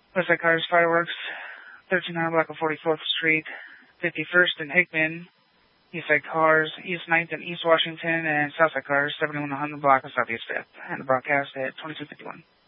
Westside Cars Fireworks, 1300 block of 44th Street, 51st and Hickman. Eastside Cars, East 9th and East Washington, and Southside Cars, 7100 block of Southeast 5th. And the broadcast at 2251.